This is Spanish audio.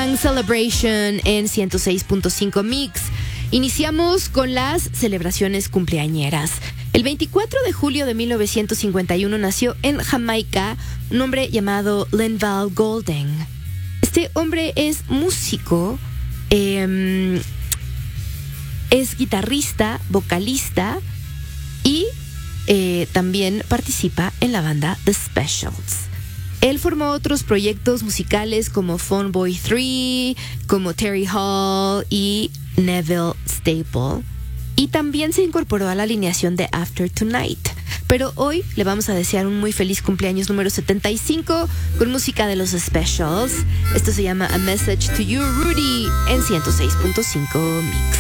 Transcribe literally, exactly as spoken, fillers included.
Young Celebration en ciento seis punto cinco Mix. Iniciamos con las celebraciones cumpleañeras. El veinticuatro de julio de mil novecientos cincuenta y uno nació en Jamaica un hombre llamado Linval Golding. Este hombre es músico, eh, es guitarrista, vocalista y eh, también participa en la banda The Specials. Él formó otros proyectos musicales como Phone Boy tres, como Terry Hall y Neville Staple. Y también se incorporó a la alineación de After Tonight. Pero hoy le vamos a desear un muy feliz cumpleaños número setenta y cinco con música de los Specials. Esto se llama A Message to You, Rudy, en ciento seis punto cinco Mix.